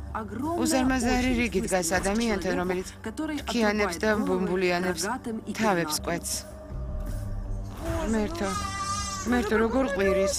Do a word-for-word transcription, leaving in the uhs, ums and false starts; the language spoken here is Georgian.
უზარმაზარი რიგი დგას ადამიანთან, რომელიც ქიანებს და ბუმბულიანებს თავებს კვეთს. ღმერთო, ღმერთო, როგორ ყვირის?